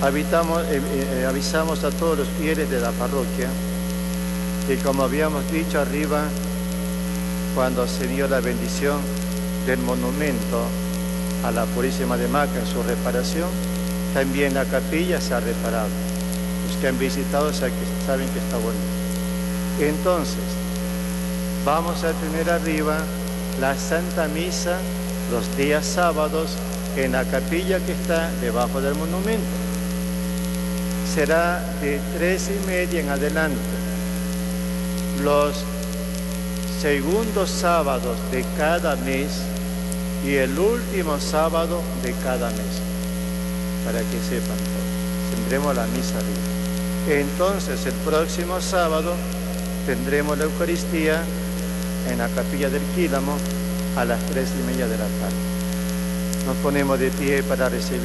avisamos a todos los fieles de la parroquia que, como habíamos dicho arriba, cuando se dio la bendición del monumento a la Purísima de Maca en su reparación, también la capilla se ha reparado. Los que han visitado saben que está bonito. Entonces, vamos a tener arriba la Santa Misa los días sábados en la capilla que está debajo del monumento. Será de 3:30 en adelante. Los segundos sábados de cada mes y el último sábado de cada mes, para que sepan todos. Tendremos la misa arriba. Entonces, el próximo sábado tendremos la Eucaristía en la capilla del Quílamo a las 3:30 de la tarde. Nos ponemos de pie para recibir